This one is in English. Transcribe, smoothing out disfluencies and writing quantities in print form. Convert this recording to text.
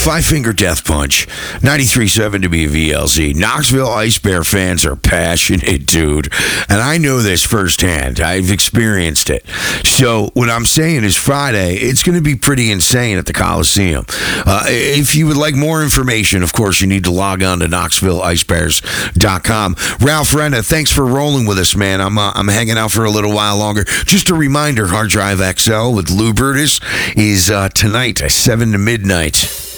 Five Finger Death Punch, 93.7 WVLZ. Knoxville Ice Bear fans are passionate, dude. And I know this firsthand. I've experienced it. So what I'm saying is Friday, it's going to be pretty insane at the Coliseum. If you would like more information, of course, you need to log on to KnoxvilleIceBears.com. Ralph Renna, thanks for rolling with us, man. I'm hanging out for a little while longer. Just a reminder, Hard Drive XL with Lou Brutus is tonight, 7 to midnight.